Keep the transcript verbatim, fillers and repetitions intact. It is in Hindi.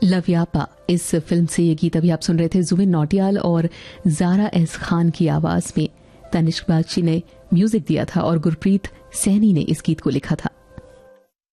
लव्यापा इस फिल्म से ये गीत अभी आप सुन रहे थे जुबिन नौटियाल और जारा एस खान की आवाज में। तनिष्क बागची ने म्यूजिक दिया था और गुरप्रीत सैनी ने इस गीत को लिखा था।